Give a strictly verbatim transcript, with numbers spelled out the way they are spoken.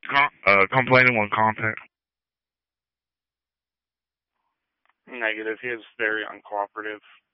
Con- uh, complaining when contact. Negative. He is very uncooperative.